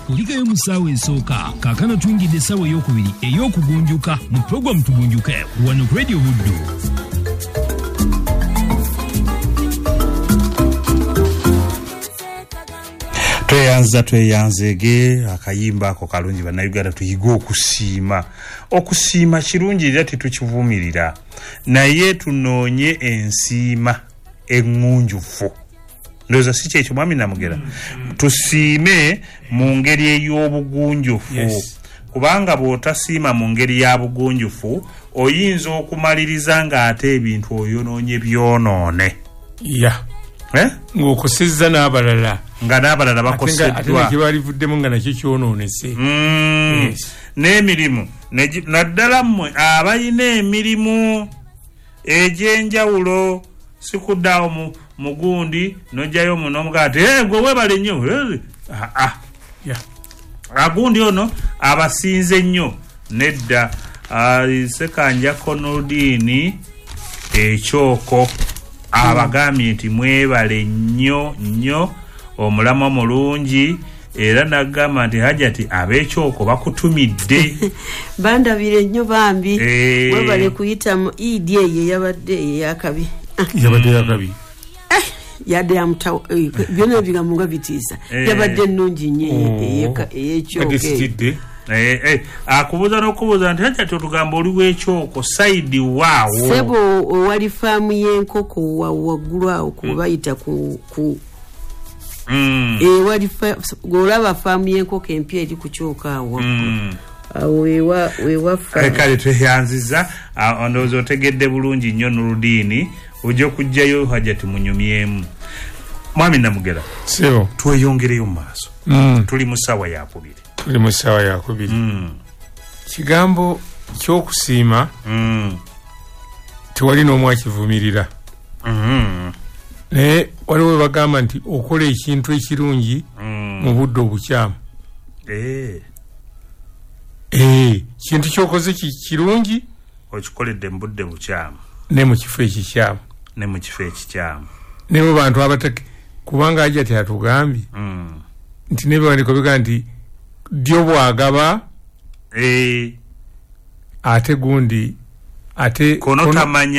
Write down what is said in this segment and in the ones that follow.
kulikayo musaawa esooka kaakano tuyingidde essaawa ey'okubiri ey'okugunjuka mu pulogulamu tugunjuke wano ku Radio Buddu. tweyanzege akayimba ako kalungi bannayuganda tuyiga okusiima kirungi era tetukivumirira naye tunoonye ensiima eŋŋunjufu ndowooza si kyekyo mwami Namugera tusiime mu ngeri ey'obugunjufu kubanga bw'otasiima mu ngeri ya bugunjufu oyinza okumaliriza ng'ate ebintu oyonoonye byonoone ng'okosezza n'abalala nga n'abalala bakoseddwa ate balivuddemu nga nakyo kyonoonese n'emirimu naddala mmwe abalina emirimu egy'enjawulo sikuddaawo mugundi nojjayo munomuga ati gwe webale nnyo agundi ono abasinze nnyo nedda Sekanja Konoldini Ekyoko abagambye nti mwebale nnyo omulama mulungi era nagamba nti Hajati ab'Ekyoko bakutumidde bandabire nnyo bambi mwebale kuyita mu Idi eyo yabadde yakabi yadde ya mutawo byonna bigambo nga bitiisa yabadde nnungi nnyo ey'Ekyoko akubuuza n'okubuuza nti Hajati otugamba oli w'Ekyoko saidi waawo sebo owali faamu y'enkoko waggulu awo kubayita ku wali golaba faamu y'enkoko empya eri ku Kyoka awo kale tweyanziza ondowooza otegedde bulungi nnyo Nuruddin ojja okujjayo Hajati munyumyemu mwami Namugera tweyongereyo mu maaso tuli mu ssaawa yakubiri kigambo ky'okusiima tewali n'omu akivumirira naye waliwo bagamba nti okola ekintu ekirungi mu budde obukyamu kintu kyokoze kirungi okikoledde mu budde bukyamu ne mu kifo ekikyamu ne mu bantu abataki kubanga Hajati atugambye nti n'ebiwandiiko bigamba nti ddyo bwagaba ate gundi ate kono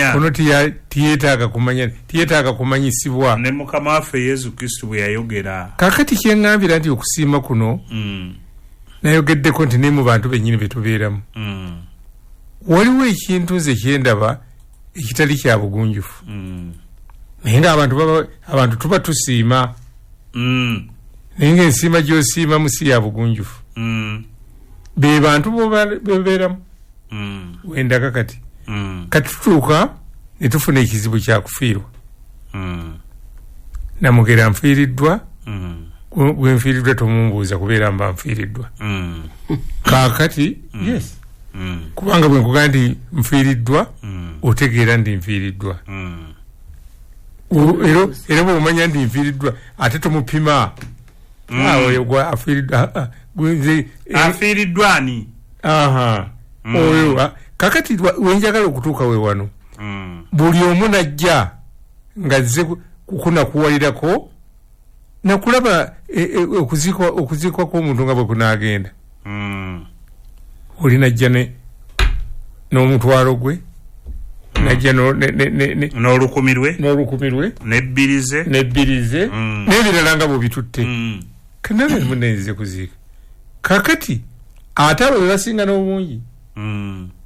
tiyetaaga kumanyisibwa ne Mukama waffe Yesu Kristo bwe yayogera kakati kyeŋŋambira nti okusiima kuno nayogeddeko nti ne mu bantu bennyini betubeeramu waliwo ekintu nze kyendaba ekitali kya bugunjufu naye nga abantu tuba tusiima naye ng'ensiima gy'osiimamu si ya bugunjufu be bantu bebeeramu wendaga kati tutuuka ne tufuna ekizibu kya kufiirwa Namugera nfiiriddwa gwe nfiiriddwa tomumbuuza kubeera mba nfiiriddwa kaakati yes kubanga bwe nkugaa nti nfiiriddwa otegeera ndi nfiiriddwa era bw'omanya ndi nfiiriddwa ate tomupima afiiriddwani oyo kakati wenjagala okutuuka we wano buli omu najja nga nze kukunakuwalirako nakulaba okuziikwa kw'omuntu nga bwe kunaagenda oli najja n'omutwalo gwe najja n'olukumirwe nebbirize n'ebirala nga bw'obitutte kanaba munenzize kuziika kakati ate abo be basinga n'obungi